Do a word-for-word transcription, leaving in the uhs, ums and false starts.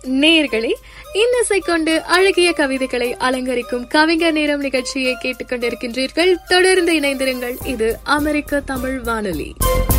நேயர்களே, இன்னிசை கொண்டு அழகிய கவிதைகளை அலங்கரிக்கும் கவிஞர் நேரம் நிகழ்ச்சியை கேட்டுக்கொண்டிருக்கின்றீர்கள். தொடர்ந்து இணைந்திருங்கள். இது அமெரிக்க தமிழ் வானொலி.